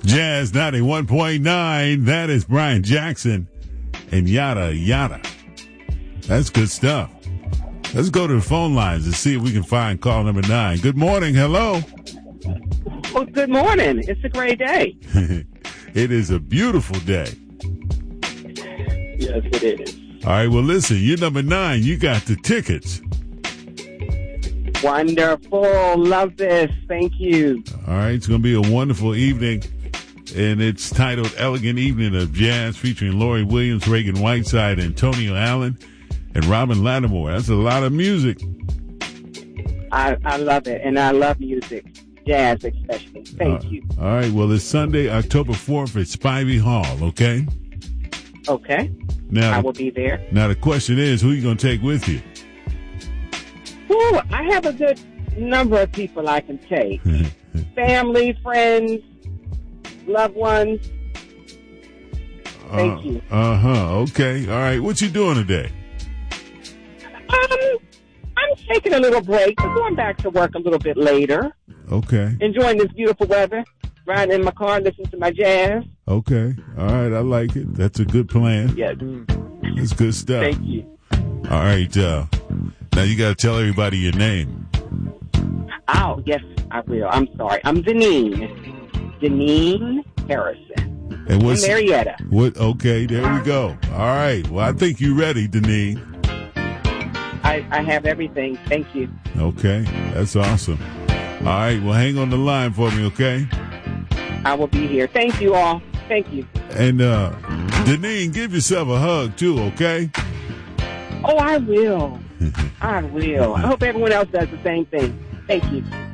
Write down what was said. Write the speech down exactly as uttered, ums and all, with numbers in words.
Jazz ninety-one point nine. That is Brian Jackson and Yada Yada. That's good stuff. Let's go to the phone lines and see if we can find call number nine. Good morning. Hello. Well, good morning. It's a great day. It is a beautiful day. Yes, it is. All right. Well, listen, you're number nine. You got the tickets. Wonderful. Love this. Thank you. All right. It's going to be a wonderful evening. And it's titled Elegant Evening of Jazz, featuring Laurie Williams, Reagan Whiteside, Antonio Allen, and Robin Lattimore. That's a lot of music. I, I love it, and I love music, jazz especially. Thank uh, you. All right. Well, it's Sunday, October fourth at Spivey Hall, okay? Okay. Now, I will be there. Now, the question is, who are you going to take with you? Ooh, I have a good number of people I can take. Family, friends, loved ones. Thank uh, you. Uh-huh. Okay. All right. What you doing today? Um, I'm taking a little break. I'm going back to work a little bit later. Okay. Enjoying this beautiful weather. Riding in my car, listening to my jazz. Okay. All right. I like it. That's a good plan. Yes. That's good stuff. Thank you. All right. Uh, now you got to tell everybody your name. Oh, yes, I will. I'm sorry. I'm Deneen. Deneen Harrison. And what's in Marietta. What? Okay. There we go. All right. Well, I think you're ready, Deneen. I, I have everything. Thank you. Okay. That's awesome. All right. Well, hang on the line for me, okay? I will be here. Thank you all. Thank you. And, uh, Deneen, give yourself a hug, too, okay? Oh, I will. I will. I hope everyone else does the same thing. Thank you.